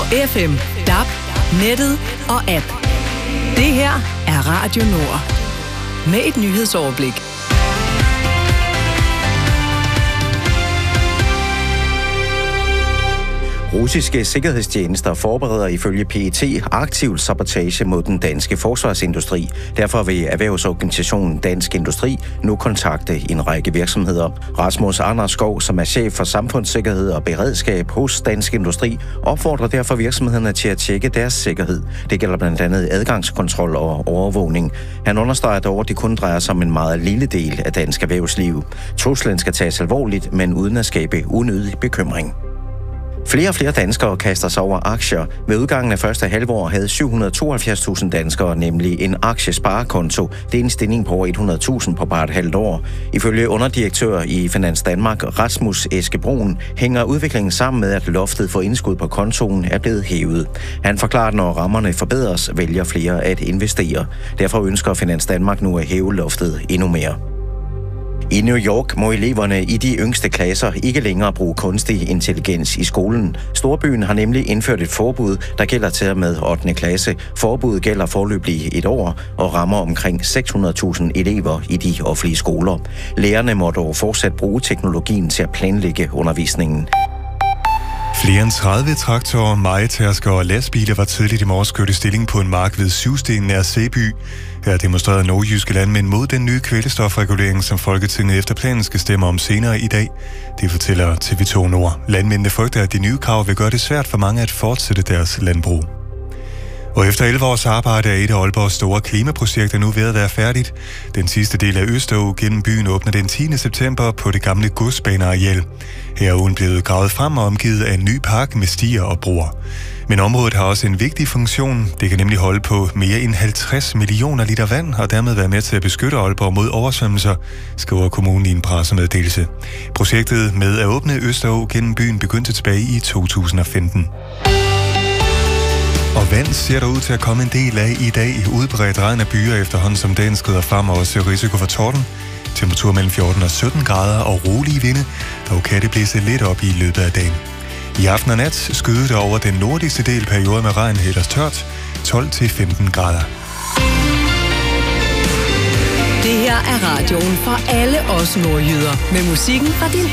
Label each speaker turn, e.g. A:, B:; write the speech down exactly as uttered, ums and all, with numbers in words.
A: F M, D A B, nettet og app. Det her er Radio Nord. Med et nyhedsoverblik.
B: Russiske sikkerhedstjenester forbereder ifølge P E T aktiv sabotage mod den danske forsvarsindustri. Derfor vil erhvervsorganisationen Dansk Industri nu kontakte en række virksomheder. Rasmus Anderskov, som er chef for samfundssikkerhed og beredskab hos Dansk Industri, opfordrer derfor virksomhederne til at tjekke deres sikkerhed. Det gælder blandt andet adgangskontrol og overvågning. Han understreger dog, at det kun drejer sig om en meget lille del af dansk erhvervsliv. Truslen skal tages alvorligt, men uden at skabe unødig bekymring. Flere og flere danskere kaster sig over aktier. Ved udgangen af første halvår havde syv hundrede og tooghalvfjerds tusind danskere nemlig en aktiesparekonto. Det er en stigning på over hundrede tusind på bare et halvt år. Ifølge underdirektør i Finans Danmark, Rasmus Eskebroen, hænger udviklingen sammen med, at loftet for indskud på kontoen er blevet hævet. Han forklarer, at når rammerne forbedres, vælger flere at investere. Derfor ønsker Finans Danmark nu at hæve loftet endnu mere. I New York må eleverne i de yngste klasser ikke længere bruge kunstig intelligens i skolen. Storbyen har nemlig indført et forbud, der gælder til og med ottende klasse. Forbuddet gælder foreløbig et år og rammer omkring seks hundrede tusind elever i de offentlige skoler. Lærerne må dog fortsat bruge teknologien til at planlægge undervisningen.
C: Flere end tredive traktorer, mejetærsker og lastbiler var tidligt i morges kørt i stilling på en mark ved Syvsten nær Sæby. Her demonstrerede nordjyske landmænd mod den nye kvælstofregulering, som Folketinget efter planen skal stemme om senere i dag. Det fortæller T V to Nord. Landmændene frygter, at de nye krav vil gøre det svært for mange at fortsætte deres landbrug. Og efter elleve års arbejde er et af Aalborgs store klimaprojekter nu ved at være færdigt. Den sidste del af Østå gennem byen åbner den tiende september på det gamle godsbaneareal. Her er ugen blevet gravet frem og omgivet af en ny park med stier og broer. Men området har også en vigtig funktion. Det kan nemlig holde på mere end halvtreds millioner liter vand og dermed være med til at beskytte Aalborg mod oversvømmelser, skriver kommunen i en pressemeddelelse. Projektet med at åbne Østå gennem byen begyndte tilbage i to tusind og femten. Og vand ser der ud til at komme en del af i dag. Udbredt regn af byer efterhånden, som dagen skrider frem, og også risiko for torden. Temperatur mellem fjorten og sytten grader og rolige vinde. Dog kan det blæse lidt op i løbet af dagen. I aften og nat skyder det over den nordligste del perioder med regn, ellers tørt, tolv til femten grader.
A: Det her er radioen for alle os nordjyder. Med musikken fra din